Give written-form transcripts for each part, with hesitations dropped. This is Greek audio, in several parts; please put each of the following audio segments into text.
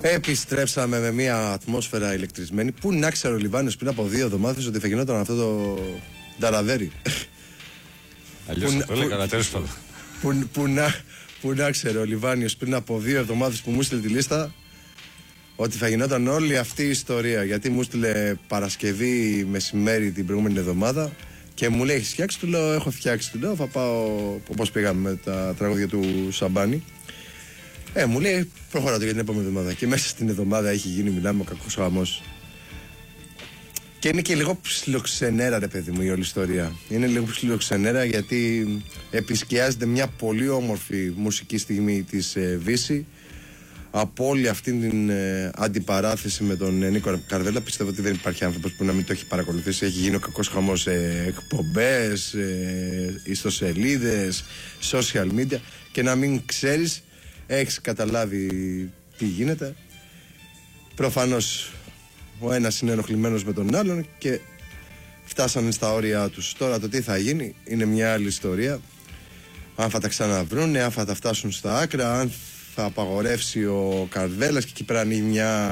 Επιστρέψαμε με μια ατμόσφαιρα ηλεκτρισμένη. Πού να ξέρω ο Λιβάνιος πριν από 2 εβδομάδες ότι θα γινόταν αυτό το νταραδέρι. Αλλιώς θα το έλεγα, τέλος πάντων. Πού να ξέρω ο Λιβάνιος πριν από 2 εβδομάδες που μου έστειλε τη λίστα ότι θα γινόταν όλη αυτή η ιστορία. Γιατί μου έστειλε Παρασκευή μεσημέρι την προηγούμενη εβδομάδα και μου λέει: έχεις φτιάξει? Του λέω: έχω φτιάξει. Του λέω: θα πάω όπως πήγαμε με τα τραγούδια του Σαμπάνη. Μου λέει: προχωράτε για την επόμενη εβδομάδα. Και μέσα στην εβδομάδα έχει γίνει, μιλάμε, ο κακός χαμός. Και είναι και λίγο ψιλοξενέρα, ρε παιδί μου, η όλη ιστορία. Είναι λίγο ψιλοξενέρα γιατί επισκιάζεται μια πολύ όμορφη μουσική στιγμή της Βύση. Από όλη αυτή την αντιπαράθεση με τον Νίκο Καρβέλα, πιστεύω ότι δεν υπάρχει άνθρωπος που να μην το έχει παρακολουθήσει. Έχει γίνει ο κακός χαμός σε εκπομπές, ιστοσελίδες, social media, και να μην ξέρεις, έχεις καταλάβει τι γίνεται. Προφανώς ο ένας είναι ενοχλημένος με τον άλλον και φτάσανε στα όρια τους. Τώρα το τι θα γίνει είναι μια άλλη ιστορία. Αν θα τα ξαναβρούνε, αν θα τα φτάσουν στα άκρα, αν θα απαγορεύσει ο Καρβέλας, και εκεί πέρα ανοίγει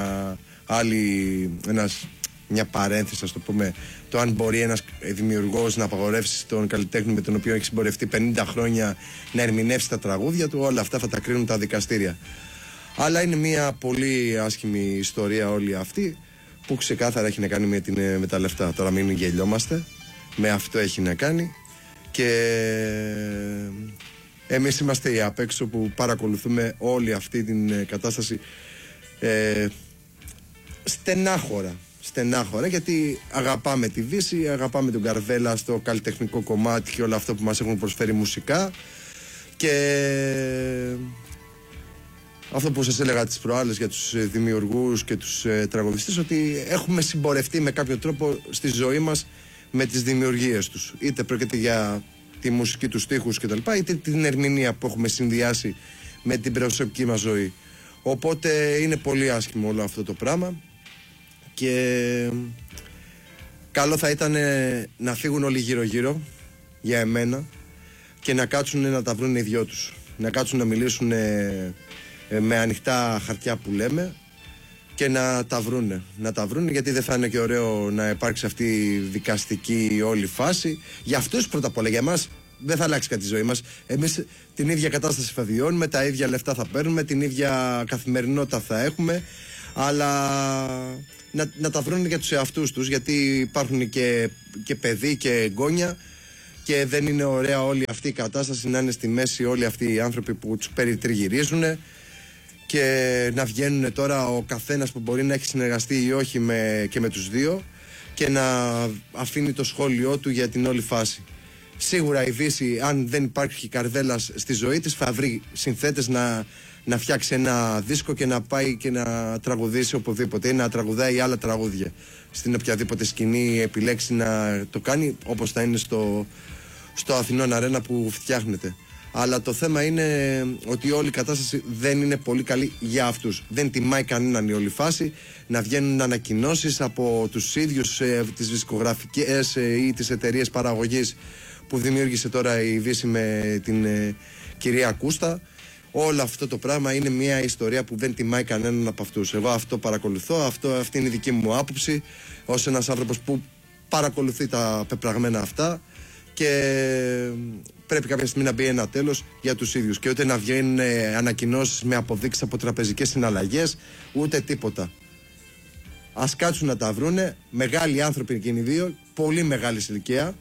μια παρένθεση, ας το πούμε, το αν μπορεί ένας δημιουργός να απαγορεύσει τον καλλιτέχνη με τον οποίο έχει συμπορευτεί 50 χρόνια να ερμηνεύσει τα τραγούδια του. Όλα αυτά θα τα κρίνουν τα δικαστήρια. Αλλά είναι μια πολύ άσχημη ιστορία όλη αυτή, που ξεκάθαρα έχει να κάνει με τα λεφτά. Τώρα μην γελιόμαστε, με αυτό έχει να κάνει. Και εμείς είμαστε οι απ' έξω που παρακολουθούμε όλη αυτή την κατάσταση στενάχωρα, γιατί αγαπάμε τη Βύση, αγαπάμε τον Καρβέλα στο καλλιτεχνικό κομμάτι και όλο αυτό που μας έχουν προσφέρει μουσικά. Και αυτό που σας έλεγα τις προάλλες για τους δημιουργούς και τους τραγουδιστές, ότι έχουμε συμπορευτεί με κάποιο τρόπο στη ζωή μας με τις δημιουργίες τους. Είτε πρόκειται για τη μουσική, τους στίχους κτλ., είτε την ερμηνεία που έχουμε συνδυάσει με την προσωπική μας ζωή. Οπότε είναι πολύ άσχημο όλο αυτό το πράγμα και καλό θα ήταν να φύγουν όλοι γύρω-γύρω για εμένα και να κάτσουν να τα βρουν οι δυο τους. Να κάτσουν να μιλήσουν με ανοιχτά χαρτιά που λέμε και να τα βρούνε, γιατί δεν θα είναι και ωραίο να υπάρξει αυτή η δικαστική όλη φάση. Για αυτούς πρώτα απ' όλα, για εμάς δεν θα αλλάξει κάτι τη ζωή μας. Εμείς την ίδια κατάσταση θα βιώνουμε, τα ίδια λεφτά θα παίρνουμε, την ίδια καθημερινότητα θα έχουμε, αλλά να τα βρούνε για τους εαυτούς τους, γιατί υπάρχουν και παιδί και εγγόνια και δεν είναι ωραία όλη αυτή η κατάσταση να είναι στη μέση όλοι αυτοί οι άνθρωποι που τους περιτριγυρίζουν και να βγαίνουν τώρα ο καθένας που μπορεί να έχει συνεργαστεί ή όχι και με τους δύο και να αφήνει το σχόλιο του για την όλη φάση. Σίγουρα η Βύση, αν δεν υπάρχει Καρβέλας στη ζωή της, θα βρει συνθέτες να φτιάξει ένα δίσκο και να πάει και να τραγουδήσει οπουδήποτε ή να τραγουδάει άλλα τραγούδια στην οποιαδήποτε σκηνή επιλέξει να το κάνει, όπως θα είναι στο Αθηνών Αρένα που φτιάχνεται. Αλλά το θέμα είναι ότι όλη η κατάσταση δεν είναι πολύ καλή για αυτούς. Δεν τιμάει κανέναν η όλη φάση. Να βγαίνουν ανακοινώσεις από τους ίδιους τις δισκογραφικές ή τις εταιρείες παραγωγής που δημιούργησε τώρα η Βύση με την κυρία Κούστα. Όλο αυτό το πράγμα είναι μια ιστορία που δεν τιμάει κανέναν από αυτούς. Εγώ αυτό παρακολουθώ, αυτή είναι η δική μου άποψη ως ένας άνθρωπος που παρακολουθεί τα πεπραγμένα αυτά. Και πρέπει κάποια στιγμή να μπει ένα τέλος για τους ίδιους. Και ούτε να βγαίνουν ανακοινώσεις με αποδείξεις από τραπεζικές συναλλαγές, ούτε τίποτα. Ας κάτσουν να τα βρούνε. Μεγάλοι άνθρωποι και οι δύο, πολύ μεγάλη ηλικία.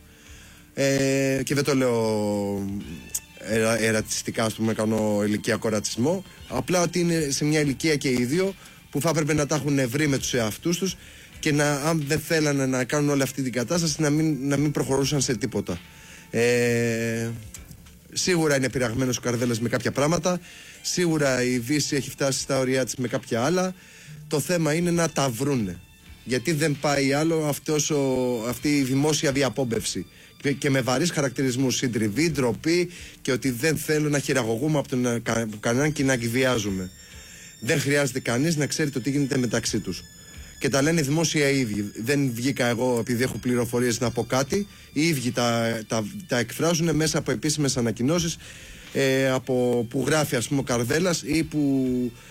Και δεν το λέω ερατιστικά, ας πούμε, κάνω ηλικιακό ρατσισμό. Απλά ότι είναι σε μια ηλικία και οι δύο που θα έπρεπε να τα έχουν βρει με τους εαυτούς τους και αν δεν θέλανε να κάνουν όλη αυτή την κατάσταση να μην προχωρούσαν σε τίποτα. Σίγουρα είναι πειραγμένος ο Καρβέλας με κάποια πράγματα. Σίγουρα η Βύση έχει φτάσει στα ωριά της με κάποια άλλα. Το θέμα είναι να τα βρούνε. Γιατί δεν πάει άλλο αυτή η δημόσια διαπόμπευση και με βαρύς χαρακτηρισμούς, συντριβή, ντροπή και ότι δεν θέλω να χειραγωγούμε από τον κανέναν και να εκβιάζουμε. Δεν χρειάζεται κανείς να ξέρει το τι γίνεται μεταξύ τους. Και τα λένε δημόσια οι ίδιοι. Δεν βγήκα εγώ επειδή έχω πληροφορίες να πω κάτι. Οι ίδιοι τα εκφράζουν μέσα από επίσημες ανακοινώσεις που γράφει ας πούμε ο Καρδέλας ή που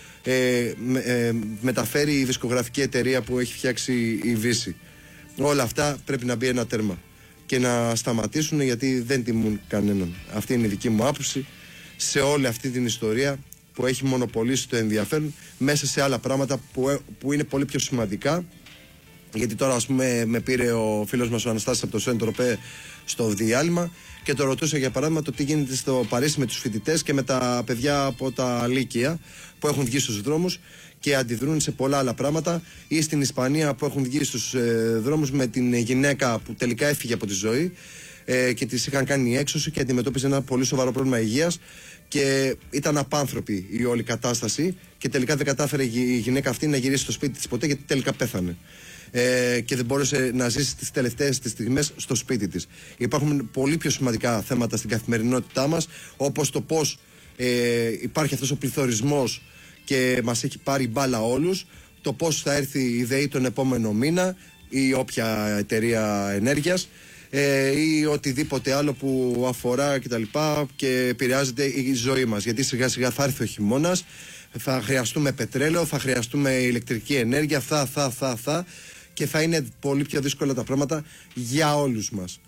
μεταφέρει η δισκογραφική εταιρεία που έχει φτιάξει η Βύση. Όλα αυτά πρέπει να μπει ένα τέρμα και να σταματήσουν, γιατί δεν τιμούν κανέναν. Αυτή είναι η δική μου άποψη σε όλη αυτή την ιστορία που έχει μονοπολίσει το ενδιαφέρον μέσα σε άλλα πράγματα που είναι πολύ πιο σημαντικά. Γιατί τώρα ας πούμε με πήρε ο φίλος μας ο Αναστάσης από το Σεντροπέ στο διάλειμμα και το ρωτούσα για παράδειγμα το τι γίνεται στο Παρίσι με τους φοιτητές και με τα παιδιά από τα Λύκεια που έχουν βγει στους δρόμους και αντιδρούν σε πολλά άλλα πράγματα, ή στην Ισπανία που έχουν βγει στους δρόμους με την γυναίκα που τελικά έφυγε από τη ζωή και της είχαν κάνει έξωση και αντιμετώπιζε ένα πολύ σοβαρό πρόβλημα υγείας και ήταν απάνθρωπη η όλη κατάσταση και τελικά δεν κατάφερε η γυναίκα αυτή να γυρίσει στο σπίτι της ποτέ, γιατί τελικά πέθανε. Και δεν μπόρεσε να ζήσει τις τελευταίες της στιγμές στο σπίτι της. Υπάρχουν πολύ πιο σημαντικά θέματα στην καθημερινότητά μας, όπως το πώς υπάρχει αυτός ο πληθωρισμός και μας έχει πάρει μπάλα όλους, το πώς θα έρθει η ΔΕΗ τον επόμενο μήνα ή όποια εταιρεία ενέργειας ή οτιδήποτε άλλο που αφορά κτλ. Και επηρεάζεται η ζωή μας, γιατί σιγά σιγά θα έρθει ο χειμώνας, θα χρειαστούμε πετρέλαιο, θα χρειαστούμε ηλεκτρική ενέργεια, θα και θα είναι πολύ πιο δύσκολα τα πράγματα για όλους μας.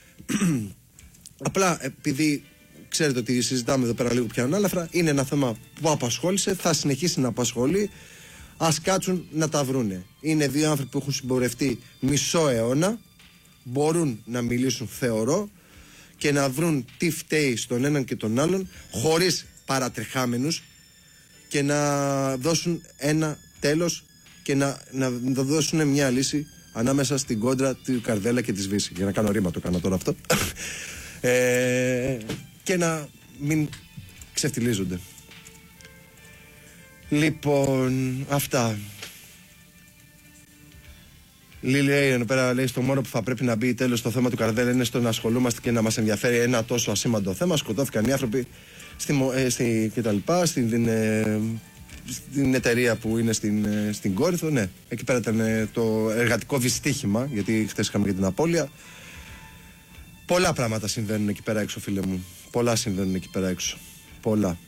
Απλά επειδή ξέρετε ότι συζητάμε εδώ πέρα λίγο πια ανάλαφρα, είναι ένα θέμα που απασχόλησε, θα συνεχίσει να απασχολεί. Ας κάτσουν να τα βρούνε. Είναι δύο άνθρωποι που έχουν συμπορευτεί μισό αιώνα, μπορούν να μιλήσουν, θεωρώ, και να βρουν τι φταίει στον έναν και τον άλλον, χωρίς παρατρεχάμενους, και να δώσουν ένα τέλος και να δώσουν μια λύση ανάμεσα στην κόντρα του Καρδέλα και της Βύση. Για να κάνω ρήμα το κάνω τώρα αυτό. Και να μην ξεφτιλίζονται. Λοιπόν, αυτά. Λίλη εδώ πέρα λέει: στο μόνο που θα πρέπει να μπει τέλος στο θέμα του Καρδέλα είναι στο να ασχολούμαστε και να μας ενδιαφέρει ένα τόσο ασήμαντο θέμα. Σκοτώθηκαν οι άνθρωποι στην εταιρεία που είναι στην Κόρινθο. Ναι, εκεί πέρα ήταν το εργατικό δυστύχημα, γιατί χθες είχαμε και την απώλεια. Πολλά πράγματα συμβαίνουν εκεί πέρα έξω, φίλε μου. Πολλά συμβαίνουν εκεί πέρα έξω. Πολλά.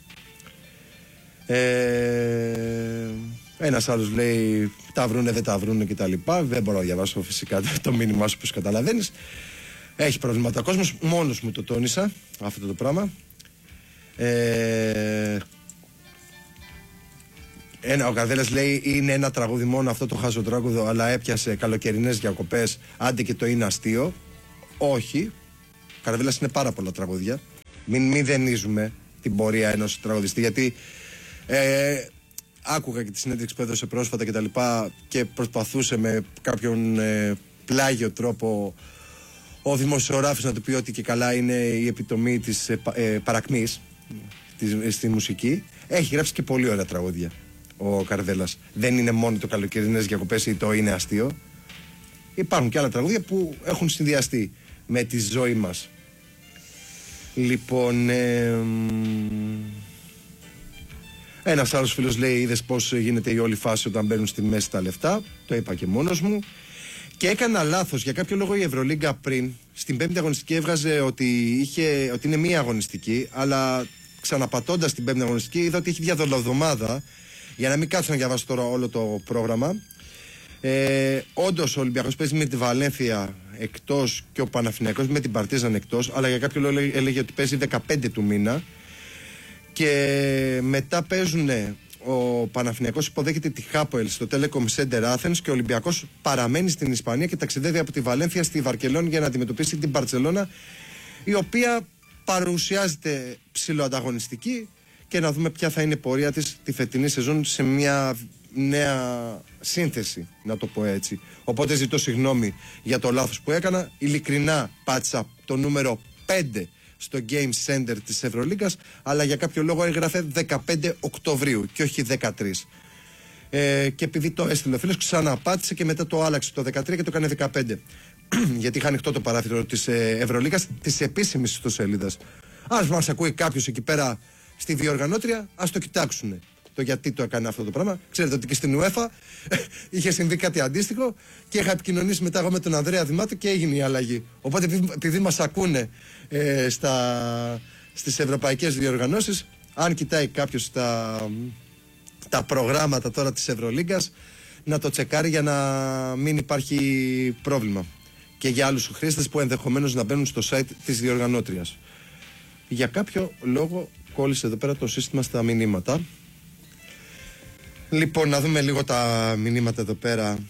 Ένας άλλος λέει τα βρούνε, δεν τα βρούνε κτλ. Δεν μπορώ να διαβάσω φυσικά το μήνυμά σου, όπως καταλαβαίνεις. Έχει προβλήματα ο κόσμος. Μόνος μου το τόνισα αυτό το πράγμα. Ο Καρδέλας λέει: είναι ένα τραγούδι μόνο αυτό το χαζοτράγουδο, αλλά έπιασε καλοκαιρινές διακοπές. Άντε και το είναι αστείο. Όχι. Ο Καρδέλας είναι πάρα πολλά τραγούδια. Μην μηδενίζουμε την πορεία ενός τραγουδιστή, γιατί άκουγα και τη συνέντευξη που έδωσε πρόσφατα και τα λοιπά και προσπαθούσε με κάποιον πλάγιο τρόπο ο δημοσιογράφος να του πει ότι και καλά είναι η επιτομή της παρακμής στη μουσική. Έχει γράψει και πολύ ωραία τραγούδια ο Καρδέλας. Δεν είναι μόνο το καλοκαιρινές διακοπές ή το είναι αστείο. Υπάρχουν και άλλα τραγούδια που έχουν συνδυαστεί με τη ζωή μας. Λοιπόν, ένας άλλος φίλος λέει: είδες πως γίνεται η όλη φάση όταν μπαίνουν στη μέση τα λεφτά. Το είπα και μόνος μου. Και έκανα λάθος. Για κάποιο λόγο η Ευρωλίγκα πριν στην πέμπτη αγωνιστική έβγαζε ότι είναι μία αγωνιστική, αλλά ξαναπατώντας την πέμπτη αγωνιστική είδα ότι έχει διαδολοδομάδα. Για να μην κάτσω να διαβάσω τώρα όλο το πρόγραμμα. Όντως ο Ολυμπιακός παίζει με τη Βαλένθια εκτός και ο Παναθηναϊκός με την Παρτίζαν εκτός, αλλά για κάποιο λόγο έλεγε ότι παίζει 15 του μήνα. Και μετά παίζουν, ο Παναθηναϊκός υποδέχεται τη Χάποελ στο Telecom Center Athens και ο Ολυμπιακός παραμένει στην Ισπανία και ταξιδεύει από τη Βαλένθια στη Βαρκελόνη για να αντιμετωπίσει την Μπαρτσελώνα, η οποία παρουσιάζεται ψιλοανταγωνιστική, και να δούμε ποια θα είναι η πορεία της τη φετινή σεζόν σε μια νέα σύνθεση, να το πω έτσι. Οπότε ζητώ συγγνώμη για το λάθος που έκανα. Ειλικρινά πάτησα το νούμερο 5 στο Game Center της Ευρωλίγκας, αλλά για κάποιο λόγο έγραφε 15 Οκτωβρίου και όχι 13. Και επειδή το έστειλε ο φίλος, ξαναπάτησε και μετά το άλλαξε το 13 και το έκανε 15. Γιατί είχα ανοιχτό το παράθυρο της Ευρωλίγκας, της επίσημης ιστοσελίδας. Αν μας ακούει κάποιος εκεί πέρα στη διοργανώτρια, ας το κοιτάξουν το γιατί το έκανε αυτό το πράγμα. Ξέρετε ότι και στην UEFA είχε συμβεί κάτι αντίστοιχο και είχα επικοινωνήσει μετά εγώ με τον Ανδρέα Δημάτου και έγινε η αλλαγή. Οπότε επειδή μας ακούνε στις ευρωπαϊκές διοργανώσεις. Αν κοιτάει κάποιος τα προγράμματα τώρα της Ευρωλίγκας, να το τσεκάρει για να μην υπάρχει πρόβλημα. Και για άλλους χρήστες που ενδεχομένως να μπαίνουν στο site της διοργανώτριας. Για κάποιο λόγο κόλλησε εδώ πέρα το σύστημα στα μηνύματα. Λοιπόν, να δούμε λίγο τα μηνύματα εδώ πέρα.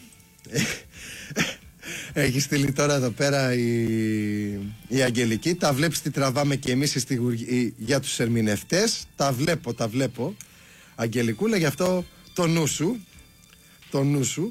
Έχει στείλει τώρα εδώ πέρα η Αγγελική. Τα βλέπεις τι τραβάμε και εμείς για τους ερμηνευτές. Τα βλέπω Αγγελικούλα, γι' αυτό το νου σου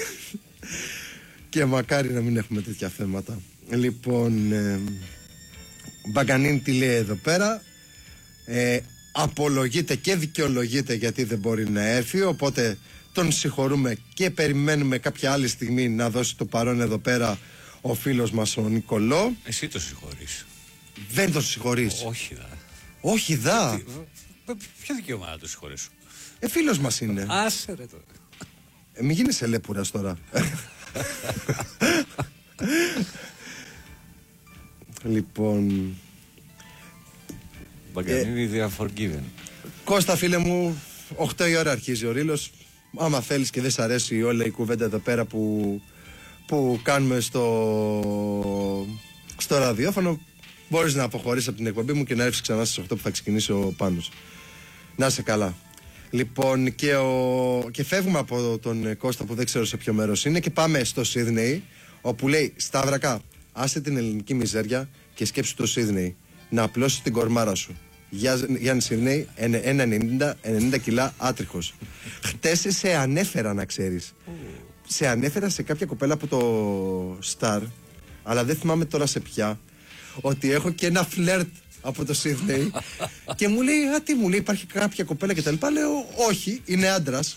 και μακάρι να μην έχουμε τέτοια θέματα. Λοιπόν, Μπαγκανίν τι λέει εδώ πέρα, απολογείται και δικαιολογείται γιατί δεν μπορεί να έρθει, οπότε τον συγχωρούμε και περιμένουμε κάποια άλλη στιγμή να δώσει το παρόν εδώ πέρα ο φίλος μας ο Νικολό. Εσύ το συγχωρείς? Δεν το συγχωρείς? Όχι δα. Ποιο δικαίωμα να το συγχωρήσω? Φίλος μας είναι. Άσε ρε τώρα. Μην γίνεσαι λέπουρας τώρα. Λοιπόν, Μπαγκανίνη forgiven. Κώστα φίλε μου, 8 η ώρα αρχίζει ο ρίλος. Άμα θέλεις και δεν σ' αρέσει όλη η κουβέντα εδώ πέρα που κάνουμε στο ραδιόφωνο, μπορείς να αποχωρήσεις από την εκπομπή μου και να έρθεις ξανά στις 8 που θα ξεκινήσει ο Πάνος. Να είσαι καλά. Λοιπόν, και φεύγουμε από τον Κώστα που δεν ξέρω σε ποιο μέρος είναι και πάμε στο Σίδνεϊ, όπου λέει Σταύρακα, άσε την ελληνική μιζέρια και σκέψου το Σίδνεϊ να απλώσεις την κορμάρα σου. Γιάννη Σίδνεϊ, 1,90 κιλά άτριχος. Χτες σε ανέφερα, να ξέρεις. Σε ανέφερα σε κάποια κοπέλα από το Star, αλλά δεν θυμάμαι τώρα σε ποια, ότι έχω και ένα φλερτ από το Σίδνεϊ. Και μου λέει, τι μου λέει, υπάρχει κάποια κοπέλα και τα λοιπά. Λέω, όχι, είναι άντρας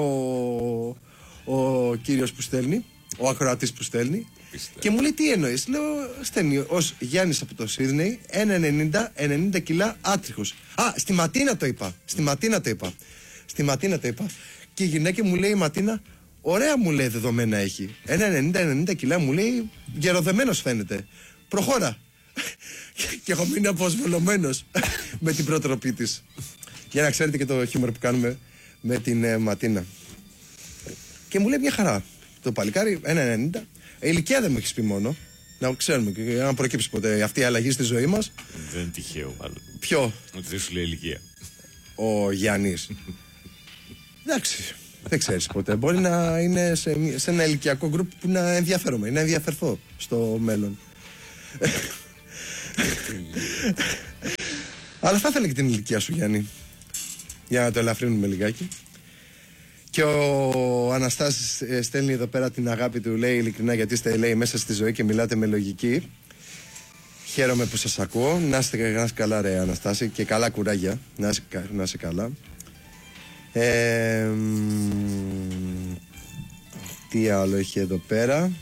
ο κύριος που στέλνει, ο ακροατής που στέλνει. Και μου λέει, τι εννοείς? Λέω, στέλνει ως Γιάννης από το Σίδνεϊ, 1,90 κιλά άτριχος. Στη Ματίνα το είπα. Στη Ματίνα το είπα. Και η γυναίκα μου λέει, η Ματίνα, ωραία μου λέει δεδομένα έχει. 1,90 κιλά μου λέει, γεροδεμένος φαίνεται. Προχώρα. Και έχω μείνει αποσβολωμένος με την προτροπή της. Για να ξέρετε και το χιούμορ που κάνουμε με την Ματίνα. Και μου λέει μια χαρά. Το παλικάρι, 1,90. Ηλικία δεν μου έχεις πει μόνο. Να ξέρουμε και αν προκύψει ποτέ αυτή η αλλαγή στη ζωή μας. Δεν είναι τυχαίο μάλλον. Ποιο? Ότι δεν σου λέει ηλικία. Ο Γιάννης. Εντάξει. Δεν ξέρεις ποτέ. Μπορεί να είναι σε ένα ηλικιακό γκρουπ που να ενδιαφέρομαι ή να ενδιαφερθώ στο μέλλον. Αλλά θα ήθελα και την ηλικία σου, Γιάννη, για να το ελαφρύνουμε λιγάκι. Και ο Αναστάσης στέλνει εδώ πέρα την αγάπη του, λέει ειλικρινά, γιατί είστε, λέει, μέσα στη ζωή και μιλάτε με λογική. Χαίρομαι που σας ακούω. Να είστε καλά ρε Αναστάση, και καλά κουράγια. Να είστε καλά. Τι άλλο έχει εδώ πέρα?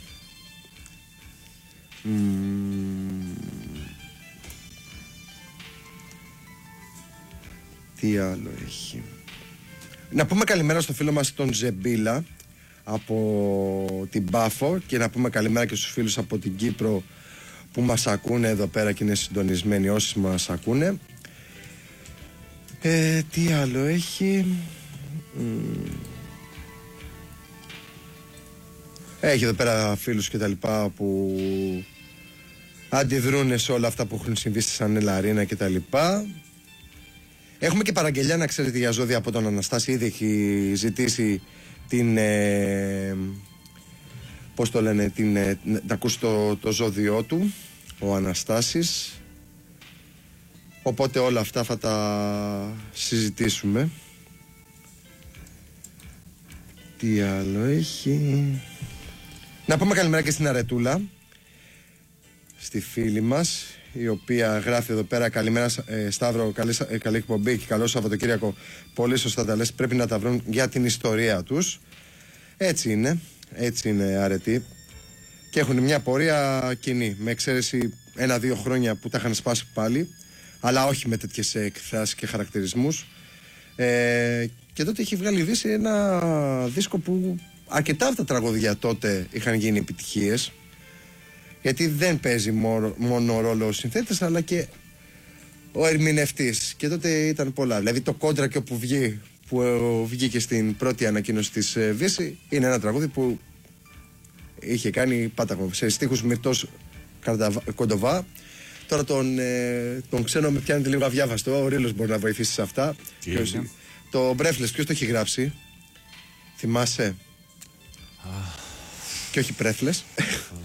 Τι άλλο έχει? Να πούμε καλημέρα στο φίλο μας τον Ζεμπίλα από την Πάφο, και να πούμε καλημέρα και στους φίλους από την Κύπρο που μας ακούνε εδώ πέρα και είναι συντονισμένοι όσοι μας ακούνε. Τι άλλο έχει? Έχει εδώ πέρα φίλους και τα λοιπά που αντιδρούν σε όλα αυτά που έχουν συμβεί στη Σανελαρίνα και τα λοιπά. Έχουμε και παραγγελιά, να ξέρετε, για ζώδια από τον Αναστάση. Ήδη έχει ζητήσει πώς το λένε, να ακούσει το ζώδιό του ο Αναστάσης. Οπότε όλα αυτά θα τα συζητήσουμε. Τι άλλο έχει? Να πούμε καλημέρα και στην Αρετούλα, στη φίλη μας, η οποία γράφει εδώ πέρα καλημέρα Σταύρο, καλή εκπομπή και καλό Σαββατοκύριακο. Πολύ σωστά τα λες, πρέπει να τα βρουν για την ιστορία τους. Έτσι είναι αρετοί και έχουν μια πορεία κοινή, με εξαίρεση 1-2 χρόνια που τα είχαν σπάσει πάλι, αλλά όχι με τέτοιες εκφράσεις και χαρακτηρισμούς. Και τότε έχει βγάλει η Δύση ένα δίσκο που αρκετά από τα τραγωδιά τότε είχαν γίνει επιτυχίες, γιατί δεν παίζει μόνο ρόλο ο συνθέτης, αλλά και ο ερμηνευτής. Και τότε ήταν πολλά. Δηλαδή το κόντρα και όπου που βγήκε στην πρώτη ανακοίνωση της Βύση είναι ένα τραγούδι που είχε κάνει πάταγο σε στίχους Μυρτός Κοντοβά. Τώρα τον ξένο με πιάνεται λίγο αδιάβαστο. Ο Ρήλος μπορεί να βοηθήσει σε αυτά. Το Breathless, ποιος το έχει γράψει? Θυμάσαι? Και όχι Breathless.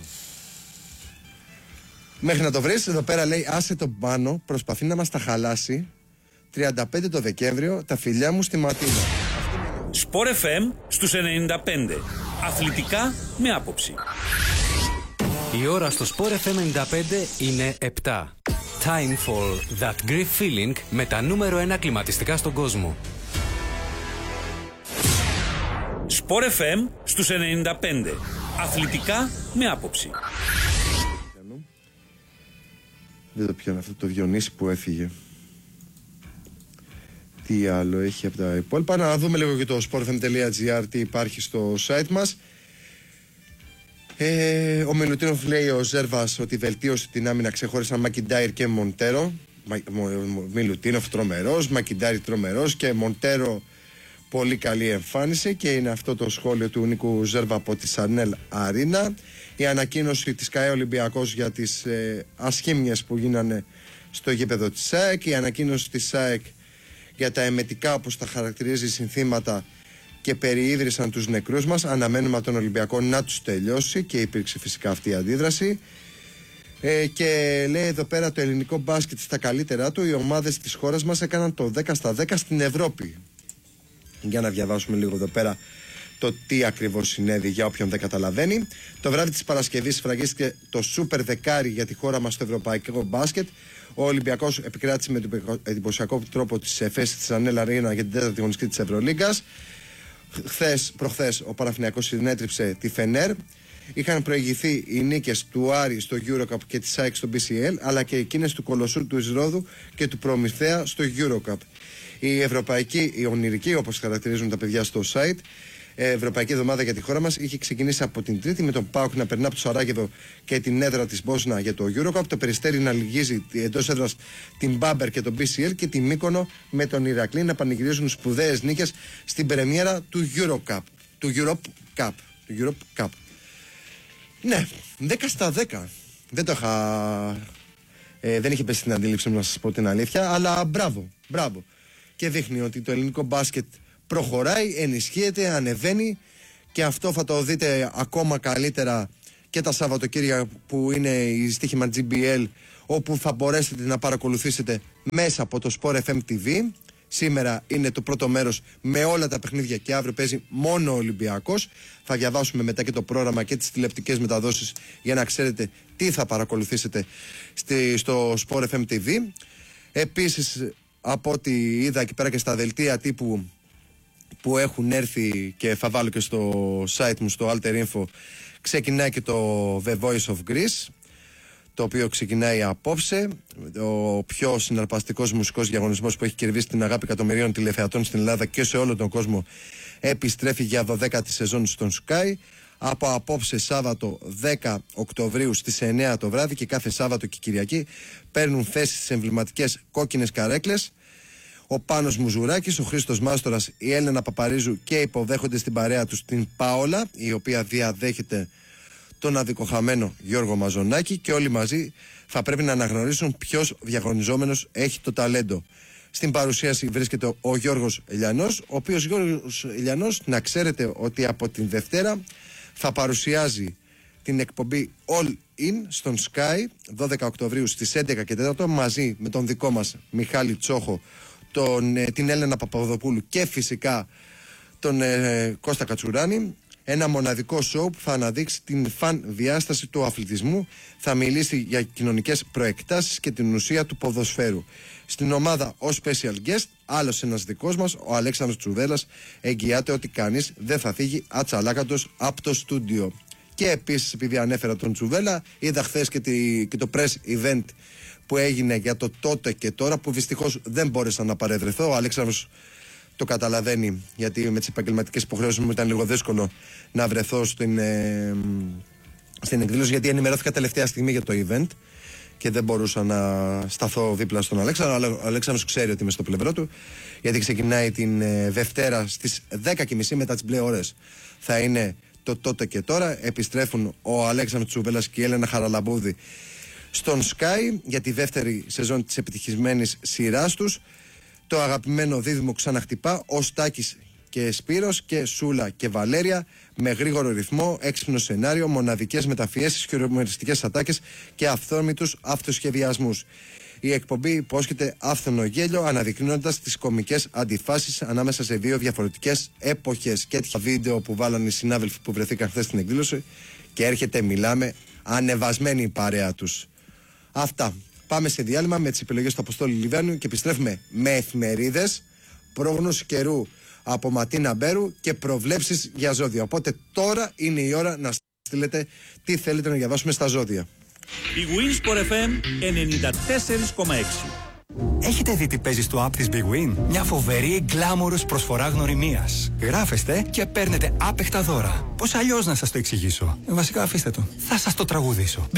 Μέχρι να το βρεις, εδώ πέρα λέει άσε τον πάνω, προσπαθεί να μας τα χαλάσει. 35 το Δεκέμβριο, τα φιλιά μου στη Ματίνα. Sport FM στους 95. Αθλητικά με άποψη. Η ώρα στο Sport FM 95 είναι 7. Time for that Greek feeling με τα νούμερο 1 κλιματιστικά στον κόσμο. Sport FM στους 95. Αθλητικά με άποψη. Δεν το πιάνω αυτό το Διονύση που έφυγε. Τι άλλο έχει από τα υπόλοιπα? Να δούμε λίγο και το sportfm.gr τι υπάρχει στο site μας. Ο Μιλουτίνοφ λέει ο Ζέρβας ότι βελτίωσε την άμυνα, ξεχώρισαν Μακιντάιρ και Μοντέρο. Μιλουτίνοφ τρομερός, Μακιντάιρ τρομερός και Μοντέρο πολύ καλή εμφάνιση, και είναι αυτό το σχόλιο του Νίκου Ζέρβα από τη Σανέλ Αρίνα. Η ανακοίνωση της ΚΑΕ Ολυμπιακός για τις ασχήμιες που γίνανε στο γήπεδο της ΣΑΕΚ, η ανακοίνωση της ΣΑΕΚ για τα εμετικά, όπως τα χαρακτηρίζει, συνθήματα και περιείδρυσαν τους νεκρούς μας. Αναμένουμε από τον Ολυμπιακό να τους τελειώσει, και υπήρξε φυσικά αυτή η αντίδραση. Και λέει εδώ πέρα το ελληνικό μπάσκετ στα καλύτερά του, οι ομάδες της χώρας μας έκαναν το 10 στα 10 στην Ευρώπη. Για να διαβάσουμε λίγο εδώ πέρα το τι ακριβώς συνέβη για όποιον δεν καταλαβαίνει. Το βράδυ της Παρασκευής σφραγίστηκε το σούπερ δεκάρι για τη χώρα μας στο ευρωπαϊκό μπάσκετ. Ο Ολυμπιακός επικράτησε με τον εντυπωσιακό τρόπο της ΕΦΕΣ της Ανέλ Αρίνα για την τέταρτη αγωνιστική της Ευρωλίγκας. Προχθές ο Παναθηναϊκός συνέτριψε τη Φενέρ. Είχαν προηγηθεί οι νίκες του Άρη στο Eurocup και της ΑΕΚ στο BCL, αλλά και εκείνες του Κολοσσού, του Ισρόδου και του Προμηθέα στο Eurocup. Η ευρωπαϊκή, η ονειρική, όπως χαρακτηρίζουν τα παιδιά στο site, ευρωπαϊκή εβδομάδα για τη χώρα μας είχε ξεκινήσει από την Τρίτη με τον ΠΑΟΚ να περνά από το Σαράγεβο και την έδρα της Μπόσνα για το Eurocup, το Περιστέρι να λυγίζει εντός έδρας την Μπάμπερ και τον BCL, και τη Μύκονο με τον Ηρακλή να πανηγυρίζουν σπουδαίες νίκες στην πρεμιέρα του Eurocup. Του Europe Cup. Ναι, 10 στα 10. Δεν το είχα. Δεν είχε πέσει στην αντίληψη μου, να σας πω την αλήθεια, αλλά μπράβο. Και δείχνει ότι το ελληνικό μπάσκετ προχωράει, ενισχύεται, ανεβαίνει, και αυτό θα το δείτε ακόμα καλύτερα και τα Σαββατοκύρια που είναι η στοίχημα GBL, όπου θα μπορέσετε να παρακολουθήσετε μέσα από το Sport FM TV. Σήμερα είναι το πρώτο μέρος με όλα τα παιχνίδια και αύριο παίζει μόνο ο Ολυμπιακός. Θα διαβάσουμε μετά και το πρόγραμμα και τις τηλεοπτικές μεταδόσεις για να ξέρετε τι θα παρακολουθήσετε στο Sport FM TV. Επίσης, από ό,τι είδα εκεί πέρα και στα δελτία τύπου που έχουν έρθει, και θα βάλω και στο site μου, στο Alter Info, ξεκινάει και το The Voice of Greece, το οποίο ξεκινάει απόψε. Ο πιο συναρπαστικός μουσικός διαγωνισμός που έχει κερδίσει την αγάπη εκατομμυρίων τηλεθεατών στην Ελλάδα και σε όλο τον κόσμο επιστρέφει για 12η σεζόν στον Sky. Από απόψε Σάββατο 10 Οκτωβρίου στις 9 το βράδυ, και κάθε Σάββατο και Κυριακή παίρνουν θέση στις εμβληματικές κόκκινες καρέκλες ο Πάνος Μουζουράκης, ο Χρήστος Μάστορας, η Έλενα Παπαρίζου, και υποδέχονται στην παρέα τους την Πάολα, η οποία διαδέχεται τον αδικοχαμένο Γιώργο Μαζονάκη, και όλοι μαζί θα πρέπει να αναγνωρίσουν ποιος διαγωνιζόμενος έχει το ταλέντο. Στην παρουσίαση βρίσκεται ο Γιώργος Ελιανός, ο οποίος Γιώργος Ελιανός, να ξέρετε ότι από την Δευτέρα θα παρουσιάζει την εκπομπή All In στον Sky 12 Οκτωβρίου στις 11 και 4, μαζί με τον δικό μας Μιχάλη Τσόχο, την Έλενα Παπαδοπούλου και φυσικά τον Κώστα Κατσουράνη. Ένα μοναδικό σοου που θα αναδείξει την φαν διάσταση του αθλητισμού, θα μιλήσει για κοινωνικές προεκτάσεις και την ουσία του ποδοσφαίρου. Στην ομάδα ως special guest, άλλος ένας δικός μας, ο Αλέξανδρος Τσουδέλας, εγγυάται ότι κανείς δεν θα φύγει ατσαλάκατος από το στούντιο. Και επίσης, επειδή ανέφερα τον Τσουδέλα, είδα χθες και το press event που έγινε για το τότε και τώρα, που δυστυχώς δεν μπόρεσα να παρευρεθώ. Ο Αλέξανδρος το καταλαβαίνει, γιατί με τις επαγγελματικές υποχρεώσεις μου ήταν λίγο δύσκολο να βρεθώ στην εκδήλωση, γιατί ενημερώθηκα τελευταία στιγμή για το event και δεν μπορούσα να σταθώ δίπλα στον Αλέξανδρο, αλλά ο Αλέξανδρος ξέρει ότι είμαι στο πλευρό του, γιατί ξεκινάει την Δευτέρα στις 10:30 μετά τις μπλε ώρες. Θα είναι το τότε και τώρα. Επιστρέφουν ο Αλέξανδρος Τσουβέλλας και η Έλενα Χαραλαμπούδη στον Sky για τη δεύτερη σεζόν της επιτυχισμένης σειράς τους. Το αγαπημένο δίδυμο ξαναχτυπά, ο Στάκης και Σπύρος και Σούλα και Βαλέρια, με γρήγορο ρυθμό, έξυπνο σενάριο, μοναδικές μεταφιέσεις, χιουμοριστικές ατάκες και αυθόρμητους αυτοσχεδιασμούς. Η εκπομπή υπόσχεται άφθονο γέλιο, αναδεικνύοντας τις κομικές αντιφάσεις ανάμεσα σε δύο διαφορετικές εποχές. Και έτυχε βίντεο που βάλαν οι συνάδελφοι που βρεθήκαν χθες στην εκδήλωση και έρχεται, μιλάμε, ανεβασμένη η παρέα τους. Αυτά. Πάμε σε διάλειμμα με τις επιλογές του Αποστόλη Λιβάνου και επιστρέφουμε με εφημερίδες, πρόγνωση καιρού από Ματίνα Μπέρου και προβλέψεις για ζώδια. Οπότε τώρα είναι η ώρα να στείλετε τι θέλετε να διαβάσουμε στα ζώδια. Η Winsport FM 94,6. Έχετε δει τι παίζει στο app της Big Win? Μια φοβερή γκλάμορους προσφορά γνωριμίας. Γράφεστε και παίρνετε άπεχτα δώρα. Πώς αλλιώς να σας το εξηγήσω? Βασικά αφήστε το. Θα σας το τραγουδήσω.